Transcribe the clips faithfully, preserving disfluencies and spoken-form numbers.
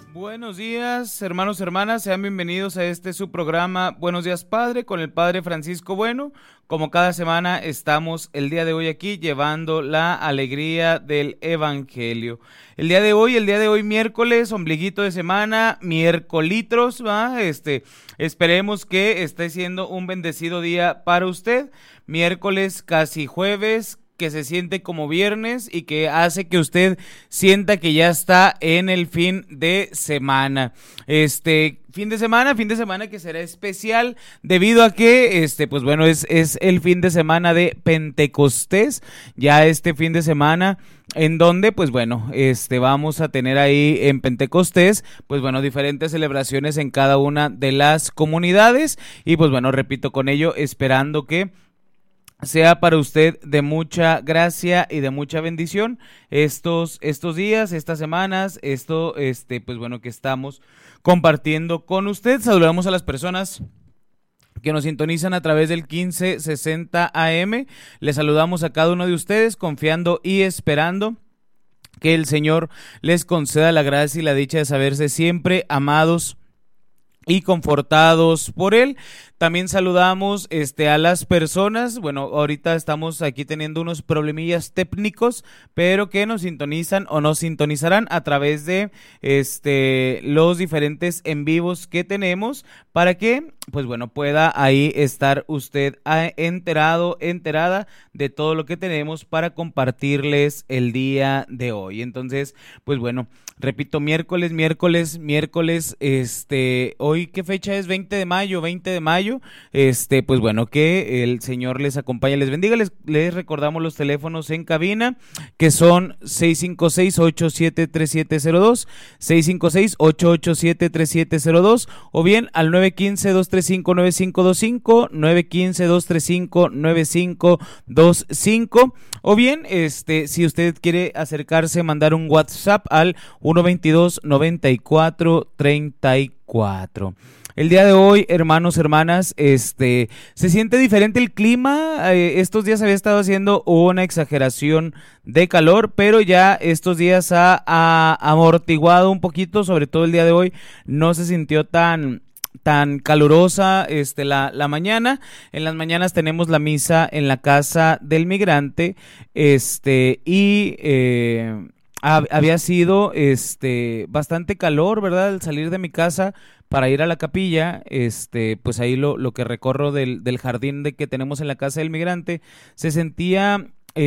Buenos días, hermanos, hermanas, sean bienvenidos a este su programa Buenos Días Padre con el Padre Francisco Bueno. Como cada semana estamos el día de hoy aquí llevando la alegría del Evangelio. El día de hoy, el día de hoy miércoles, ombliguito de semana, miércolitros, ¿va? Este, esperemos que esté siendo un bendecido día para usted. Miércoles casi jueves, que se siente como viernes y que hace que usted sienta que ya está en el fin de semana. Este fin de semana, fin de semana que será especial debido a que, este, pues bueno, es, es el fin de semana de Pentecostés, ya este fin de semana en donde, pues bueno, este, vamos a tener ahí en Pentecostés, pues bueno, diferentes celebraciones en cada una de las comunidades y pues bueno, repito con ello, esperando que sea para usted de mucha gracia y de mucha bendición estos, estos días, estas semanas, esto, este, pues bueno, que estamos compartiendo con usted. Saludamos a las personas que nos sintonizan a través del quince sesenta A M. Les saludamos a cada uno de ustedes confiando y esperando que el Señor les conceda la gracia y la dicha de saberse siempre amados y confortados por Él. También saludamos este, a las personas, bueno, ahorita estamos aquí teniendo unos problemillas técnicos, pero que nos sintonizan o nos sintonizarán a través de este, los diferentes en vivos que tenemos para que, pues bueno, pueda ahí estar usted enterado, enterada de todo lo que tenemos para compartirles el día de hoy. Entonces, pues bueno, repito, miércoles, miércoles, miércoles, este, hoy, ¿qué fecha es? veinte de mayo, veinte de mayo. Este, pues bueno, que el Señor les acompañe, les bendiga. Les, les recordamos los teléfonos en cabina, que son seis cinco seis, ocho siete tres siete cero dos, seis cinco seis, ocho ocho siete tres siete cero dos, o bien al nueve uno cinco, dos tres cinco, nueve cinco dos cinco, nueve uno cinco, dos tres cinco, nueve cinco dos cinco, o bien, este, si usted quiere acercarse, mandar un WhatsApp al uno veintidós, noventa y cuatro, treinta y cuatro. El día de hoy, hermanos, hermanas, este, se siente diferente el clima. Eh, estos días había estado haciendo una exageración de calor, pero ya estos días ha, ha amortiguado un poquito, sobre todo el día de hoy, no se sintió tan tan calurosa este la, la mañana. En las mañanas tenemos la misa en la casa del migrante, este, y eh, había sido este bastante calor, ¿verdad? Al salir de mi casa para ir a la capilla, este, pues ahí lo, lo que recorro del, del jardín de que tenemos en la casa del migrante, se sentía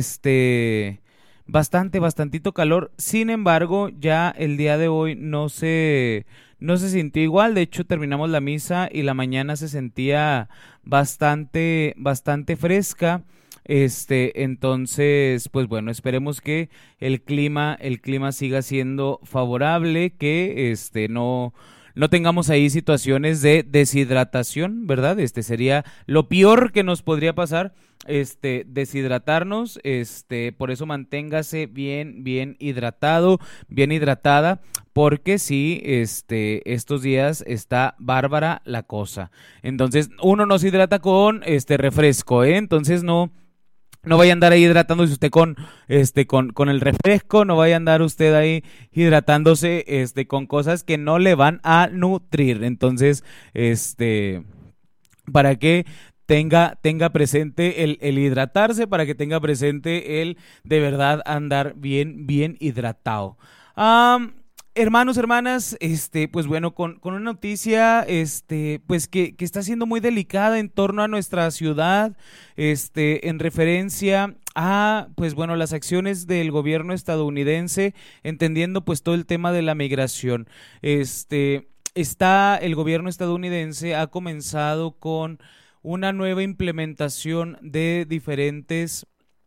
este bastante, bastantito calor. Sin embargo, ya el día de hoy no se, no se sintió igual. De hecho, terminamos la misa y la mañana se sentía bastante, bastante fresca. Este, entonces, pues bueno, esperemos que el clima, el clima siga siendo favorable, que este no, no tengamos ahí situaciones de deshidratación, ¿verdad? Este sería lo peor que nos podría pasar, este, deshidratarnos, este, por eso manténgase bien, bien hidratado, bien hidratada, porque sí, este, estos días está bárbara la cosa. Entonces, uno no se hidrata con este refresco, ¿eh? Entonces no. No vaya a andar ahí hidratándose usted con este con, con el refresco, no vaya a andar usted ahí hidratándose este con cosas que no le van a nutrir. Entonces, este para que tenga tenga presente el, el hidratarse, para que tenga presente el de verdad andar bien bien hidratado. Um, Hermanos, hermanas, este, pues bueno, con, con una noticia, este, pues que, que está siendo muy delicada en torno a nuestra ciudad, este, en referencia a, pues bueno, las acciones del gobierno estadounidense, entendiendo pues todo el tema de la migración. Este, está, el gobierno estadounidense ha comenzado con una nueva implementación de diferentes,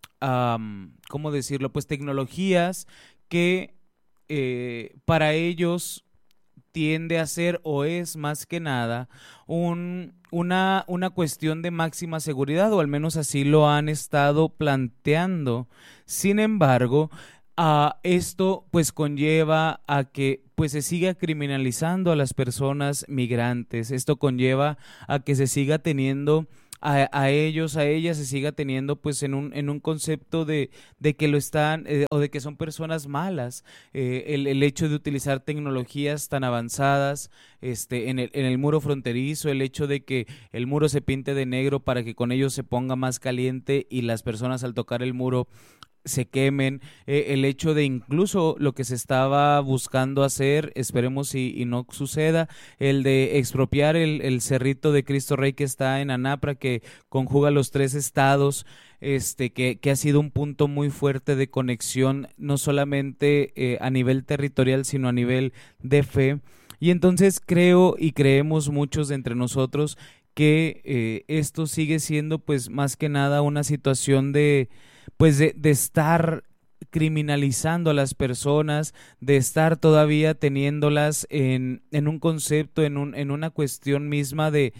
um, ¿cómo decirlo? Pues tecnologías que Eh, para ellos tiende a ser o es más que nada un, una, una cuestión de máxima seguridad, o al menos así lo han estado planteando. Sin embargo, uh, esto pues conlleva a que pues se siga criminalizando a las personas migrantes. Esto conlleva a que se siga teniendo a, a ellos, a ellas se siga teniendo pues en un, en un concepto de, de que lo están eh, o de que son personas malas. Eh, el, el hecho de utilizar tecnologías tan avanzadas este, en el, en el muro fronterizo, el hecho de que el muro se pinte de negro para que con ello se ponga más caliente y las personas al tocar el muro se quemen, eh, el hecho de incluso lo que se estaba buscando hacer, esperemos y, y no suceda, el de expropiar el, el cerrito de Cristo Rey que está en Anapra, que conjuga los tres estados, este, que, que ha sido un punto muy fuerte de conexión, no solamente eh, a nivel territorial, sino a nivel de fe. Y entonces creo y creemos muchos de entre nosotros que eh, esto sigue siendo pues más que nada una situación de pues de, de estar criminalizando a las personas, de estar todavía teniéndolas en, en un concepto, en, un, en una cuestión misma de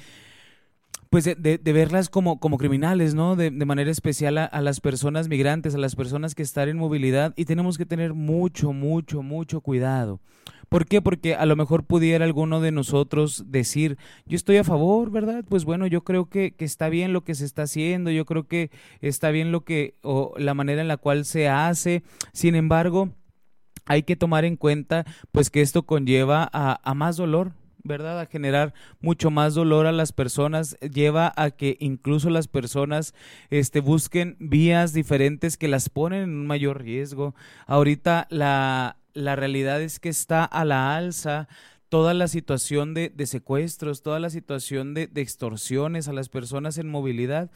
pues de, de, de verlas como, como criminales, ¿no? De, de manera especial a, a las personas migrantes, a las personas que están en movilidad, y tenemos que tener mucho, mucho, mucho cuidado. ¿Por qué? Porque a lo mejor pudiera alguno de nosotros decir, yo estoy a favor, ¿verdad? Pues bueno, yo creo que, que está bien lo que se está haciendo, yo creo que está bien lo que, o la manera en la cual se hace. Sin embargo, hay que tomar en cuenta, pues, que esto conlleva a, a más dolor, ¿verdad? A generar mucho más dolor a las personas, lleva a que incluso las personas este, busquen vías diferentes que las ponen en un mayor riesgo. Ahorita la, la realidad es que está a la alza toda la situación de, de secuestros, toda la situación de, de extorsiones a las personas en movilidad,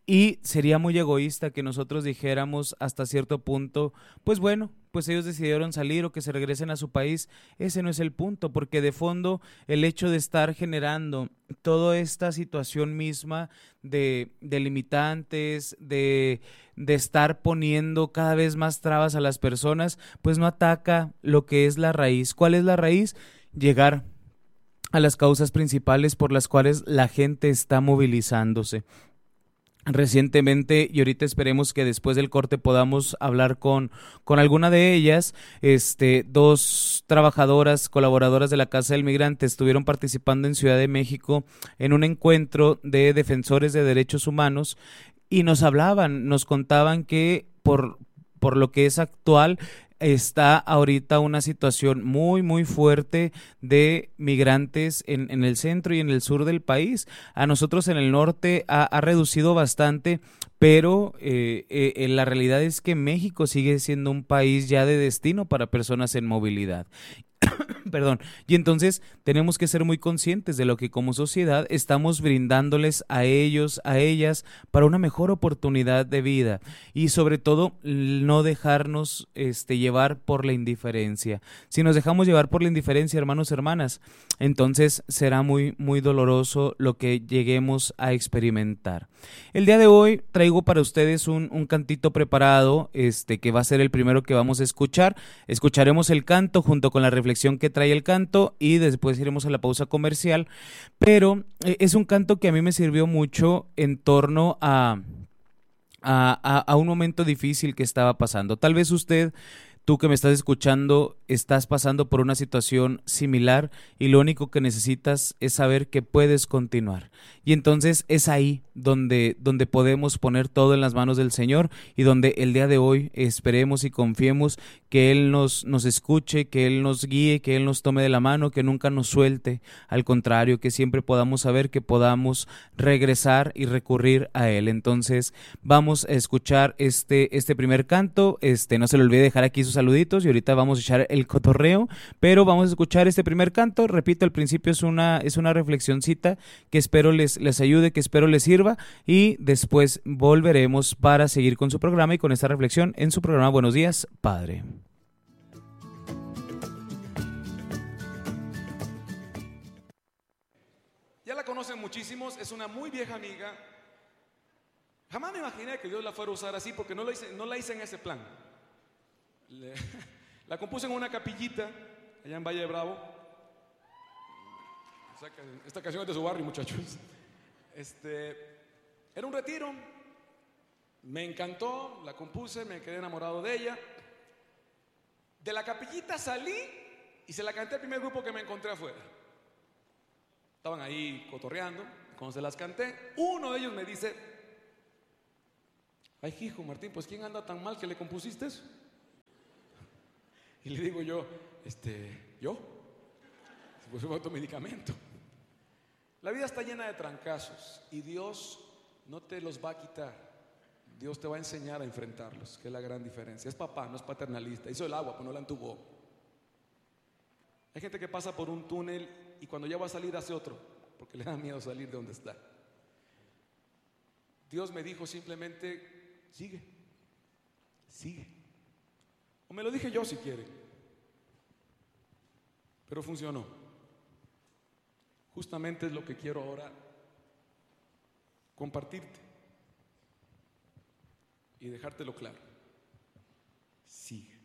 y sería muy egoísta que nosotros dijéramos hasta cierto punto, pues bueno, pues ellos decidieron salir o que se regresen a su país. Ese no es el punto, porque de fondo el hecho de estar generando toda esta situación misma de, de limitantes, de, de estar poniendo cada vez más trabas a las personas, pues no ataca lo que es la raíz. ¿Cuál es la raíz? Llegar a las causas principales por las cuales la gente está movilizándose. Recientemente, y ahorita esperemos que después del corte podamos hablar con, con alguna de ellas, este, dos trabajadoras, colaboradoras de la Casa del Migrante estuvieron participando en Ciudad de México en un encuentro de defensores de derechos humanos, y nos hablaban, nos contaban que por, por lo que es actual, está ahorita una situación muy muy fuerte de migrantes en, en el centro y en el sur del país. A nosotros en el norte ha, ha reducido bastante, pero eh, eh, la realidad es que México sigue siendo un país ya de destino para personas en movilidad. Perdón. Y entonces tenemos que ser muy conscientes de lo que como sociedad estamos brindándoles a ellos, a ellas, para una mejor oportunidad de vida, y sobre todo no dejarnos este, llevar por la indiferencia. Si nos dejamos llevar por la indiferencia, hermanos, hermanas, entonces será muy, muy doloroso lo que lleguemos a experimentar. El día de hoy traigo para ustedes un, un cantito preparado, este, que va a ser el primero que vamos a escuchar. Escucharemos el canto junto con la reflexión que trae el canto, y después iremos a la pausa comercial, pero eh, es un canto que a mí me sirvió mucho en torno a, a, a, a un momento difícil que estaba pasando. Tal vez usted, tú que me estás escuchando, estás pasando por una situación similar, y lo único que necesitas es saber que puedes continuar. Y entonces es ahí donde, donde podemos poner todo en las manos del Señor, y donde el día de hoy esperemos y confiemos que Él nos, nos escuche, que Él nos guíe, que Él nos tome de la mano, que nunca nos suelte. Al contrario, que siempre podamos saber que podamos regresar y recurrir a Él. Entonces vamos a escuchar este, este primer canto. Este, no se le olvide dejar aquí sus saluditos, y ahorita vamos a echar el cotorreo, pero vamos a escuchar este primer canto. Repito, al principio es una, es una reflexioncita que espero les, les ayude, que espero les sirva, y después volveremos para seguir con su programa y con esta reflexión en su programa Buenos Días, Padre. Ya la conocen muchísimos, es una muy vieja amiga. Jamás me imaginé que Dios la fuera a usar así, porque no la hice, no la hice en ese plan. Le, la compuse en una capillita allá en Valle de Bravo. Esta canción es de su barrio, muchachos. Este, era un retiro. Me encantó, la compuse, me quedé enamorado de ella. De la capillita salí y se la canté al primer grupo que me encontré afuera. Estaban ahí cotorreando, Cuando se las canté, uno de ellos me dice: ay, hijo Martín, pues ¿quién anda tan mal que le compusiste eso? Y le digo yo, este, ¿yo? Pues fue otro medicamento. La vida está llena de trancazos y Dios no te los va a quitar. Dios te va a enseñar a enfrentarlos, que es la gran diferencia. Es papá, no es paternalista. Hizo el agua, pero no la entubó. Hay gente que pasa por un túnel y cuando ya va a salir hace otro, porque le da miedo salir de donde está. Dios me dijo simplemente: sigue, sigue. O me lo dije yo si quiere, pero funcionó. Justamente es lo que quiero ahora compartirte y dejártelo claro. Sigue.